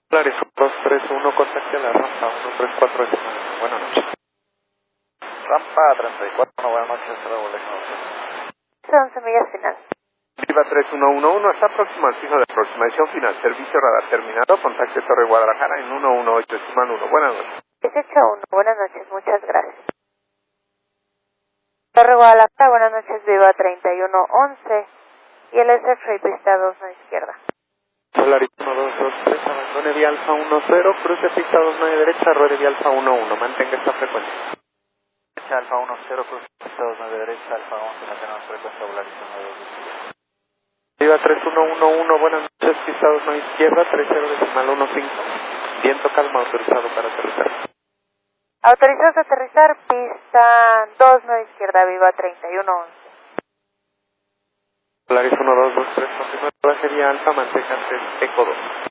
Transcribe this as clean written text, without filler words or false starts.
Polaris 231, contacte a la rampa 134 decimal. Buenas noches. Rampa 34, buenas noches, Son semillas final. Viva 3111, hasta próximo al fijo de aproximación final. Servicio radar terminado, contacte Torre Guadalajara en 118 decimal 1. Buenas noches. 181, buenas noches, muchas gracias. Torre Guadalajara, buenas noches, Viva 3111 y el SF pista 2 a izquierda. Polaris 1223, abandone vía alfa 10, cruce pista 29 derecha, ruede vía alfa 11, mantenga esta frecuencia. Derecha, alfa 10, cruz, pista 29 derecha, alfa 11, mantenemos frecuencia Polaris 1223. Viva 3111, buenas noches, pista 29 izquierda, 30 decimal 15. Viento calma, autorizado para aterrizar. Autorizados a aterrizar, pista 29 izquierda, Viva 3111. Polaris 1223, continúa, sería alfa, mantenga 3, eco 2.